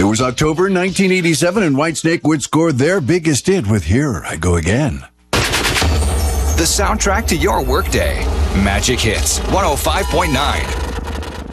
was October 1987, and Whitesnake would score their biggest hit with Here I Go Again. The soundtrack to your workday. Magic Hits 105.9.